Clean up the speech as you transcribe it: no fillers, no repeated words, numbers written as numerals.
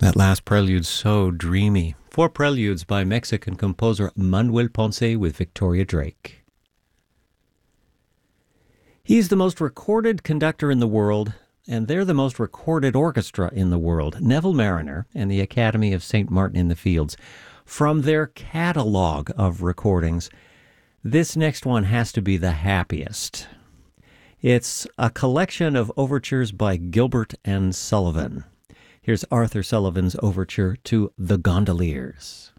That last prelude, so dreamy. 4 preludes by Mexican composer Manuel Ponce with Victoria Drake. He's the most recorded conductor in the world, and they're the most recorded orchestra in the world, Neville Marriner and the Academy of St. Martin-in-the-Fields. From their catalog of recordings, this next one has to be the happiest. It's a collection of overtures by Gilbert and Sullivan. Here's Arthur Sullivan's overture to The Gondoliers.